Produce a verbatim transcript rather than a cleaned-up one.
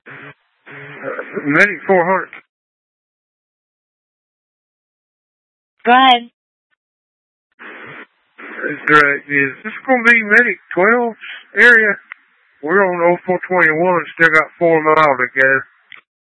Uh, Medic four hundred. Go ahead. That's correct. Is this going to be Medic twelve's area? We're on oh four twenty-one, still got four miles to go.